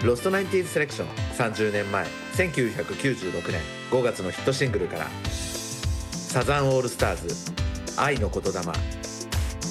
ロストナインティーズセレクション30年前1996年5月のヒットシングルからサザンオールスターズ愛の言霊